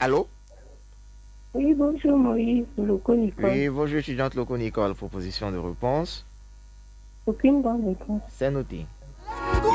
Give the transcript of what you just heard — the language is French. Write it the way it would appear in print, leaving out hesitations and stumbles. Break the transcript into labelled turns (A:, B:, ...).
A: Allô?
B: Oui, bonjour Moïse, Loco Nicole.
A: Oui, bonjour étudiante Loco Nicole, proposition de réponse.
B: Aucune bonne réponse.
A: C'est noté.